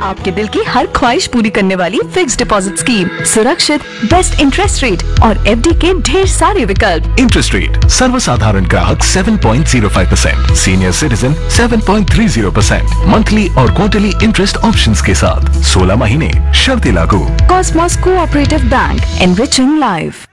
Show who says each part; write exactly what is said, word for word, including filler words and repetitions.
Speaker 1: आपके दिल की हर ख्वाहिश पूरी करने वाली फिक्स डिपॉजिट स्कीम, सुरक्षित, बेस्ट इंटरेस्ट रेट और एफडी के ढेर सारे विकल्प।
Speaker 2: इंटरेस्ट रेट सर्वसाधारण ग्राहक सात पॉइंट शून्य पाँच परसेंट, सीनियर सिटीजन सात पॉइंट तीस परसेंट, मंथली और क्वार्टरली इंटरेस्ट ऑप्शंस के साथ सोलह महीने, शर्तें लागू।
Speaker 1: Cosmos cooperative bank, enriching life.